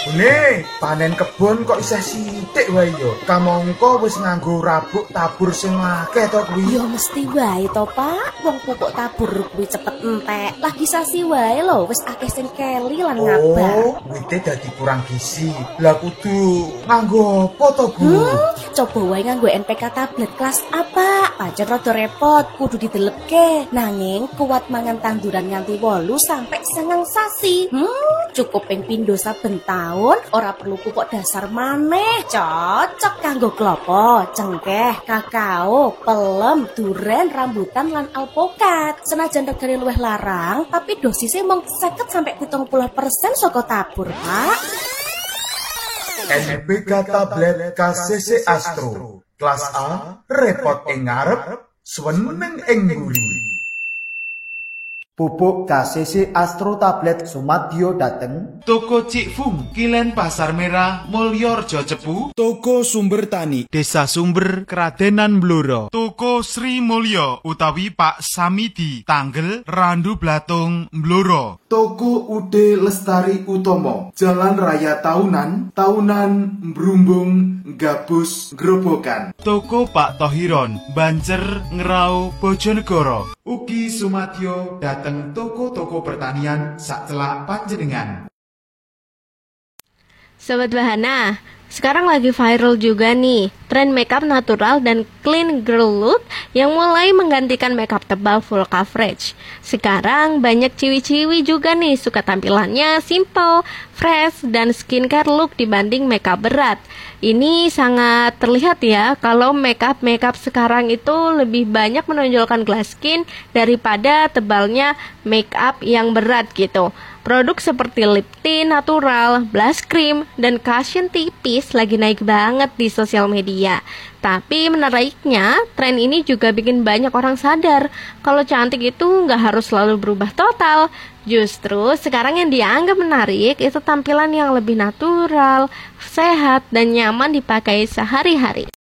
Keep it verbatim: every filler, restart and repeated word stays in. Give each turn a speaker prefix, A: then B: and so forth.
A: Nih, panen kebon kok isih sithik wae yo. Kamangka wis nganggo rabuk tabur sing akeh to kuwi.
B: Ya mesti wae to, Pak. Wong pupuk tabur kuwi cepet entek. Lagi sasi wae lho, wis akeh sing keli lan ngabar.
A: Oh, wite dadi kurang gizi. Lah kudu nganggo apa to, Bu?
B: Hmm, coba wae nganggo N P K tablet kelas A, Pak. Pancen rada repot, kudu didelepke. Nanging kuat mangan tanduran nganti wolu sampai seneng sasi. Hmm, cukup ping pindho saben taun, ora perlu pupuk dasar maneh. Cocok kanggo klopo, cengkeh, kakao, pelem, duren, rambutan lan alpukat. Senajan regane luwih larang, tapi dosisnya mung seket sampai pitung puluh persen saka tabur, Pak.
A: N P K tablet K C C Astro. Kelas A, repot ing ngarep, seneng ing mburi.
C: Pupuk K C C Astro tablet Sumadyo dateng
D: Toko Cikfung, Kilen Pasar Merah, Mulyorjo Cepu.
E: Toko Sumber Tani,
D: Desa Sumber, Kradenan Blora. Toko Sri Mulyo utawi Pak Samidi, Tanggel, Randu Blatung, Blora.
E: Toko Ude Lestari Utomo, Jalan Raya Taunan, Taunan, Brumbung, Gabus, Grobogan.
D: Toko Pak Tohiron, Bancer, Ngerau, Bojonegoro.
E: Ugi Sumadyo dateng toko-toko pertanian sak celak panjenengan.
F: Sobat Bahana, sekarang lagi viral juga nih tren makeup natural dan clean girl look yang mulai menggantikan makeup tebal full coverage. Sekarang banyak ciwi-ciwi juga nih suka tampilannya simple, fresh, dan skincare look dibanding makeup berat. Ini sangat terlihat ya kalau makeup-makeup sekarang itu lebih banyak menonjolkan glass skin daripada tebalnya makeup yang berat gitu. Produk seperti lip tint natural, blush cream, dan cushion tipis lagi naik banget di sosial media. Tapi menariknya, tren ini juga bikin banyak orang sadar kalau cantik itu nggak harus selalu berubah total. Justru sekarang yang dianggap menarik itu tampilan yang lebih natural, sehat, dan nyaman dipakai sehari-hari.